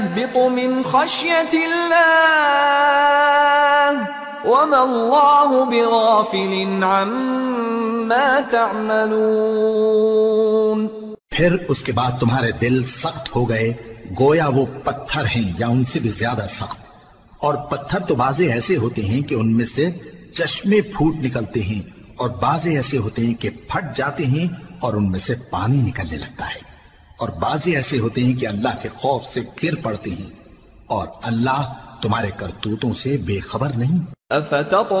यहबितु मिन खश्यतिल्लाह वमल्लाहु बिगाफिलिन अम्मा तअमलून। फिर उसके बाद तुम्हारे दिल सख्त हो गए, गोया वो पत्थर हैं या उनसे भी ज्यादा सख्त। और पत्थर तो बाजे ऐसे होते हैं कि उनमें से चश्मे फूट निकलते हैं, और बाजे ऐसे होते हैं कि फट जाते हैं और उनमें से पानी निकलने लगता है, और बाजे ऐसे होते हैं कि अल्लाह के खौफ से गिर पड़ते हैं, और अल्लाह तुम्हारे करतूतों से बेखबर नहीं।